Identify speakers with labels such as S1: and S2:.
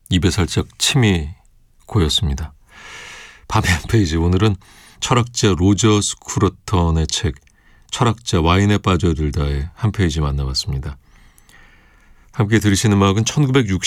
S1: 입에 살짝 침이 고였습니다. 밤의 한 페이지, 오늘은 철학자 로저 스쿠러턴의 책 철학자 와인에 빠져들다의 한 페이지 만나봤습니다. 함께 들으신 음악은 1960